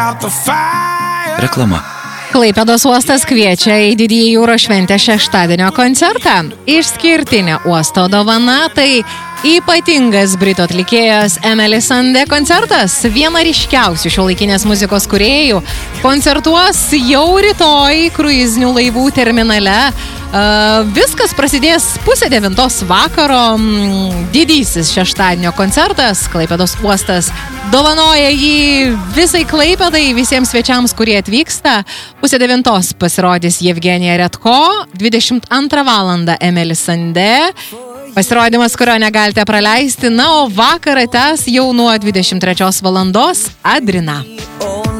Reklama. Klaipėdos uostas kviečia į didįjį jūros šventę šeštadienio koncertą. Išskirtinė uosto dovana tai ypatingas britų atlikėjas Emily Sandé koncertas. Viena ryškiausių šiuolaikinės muzikos kūrėjų koncertuos jau rytoj kruizinių laivų terminale. Viskas prasidės 8:30 vakaro. Didysis šeštadienio koncertas. Klaipėdos uostas dovanoja jį visai Klaipėdai, visiems svečiams, kurie atvyksta. 8:30 pasirodys Jevgenija Redko, 22 valandą Emily Sandé. Pasirodymas, kurio negalite praleisti, na, o vakarą tęs jau nuo 23 valandos Adrina.